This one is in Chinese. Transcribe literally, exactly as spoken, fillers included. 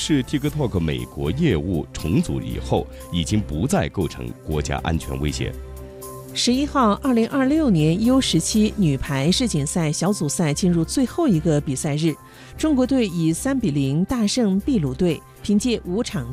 是 TikTok 美国业务重组以后，已经不再构成国家安全威胁。 十一号，二零二六年 U 十七 女排世锦赛小组赛进入最后一个比赛日，中国队以三比零大胜秘鲁队，凭借五场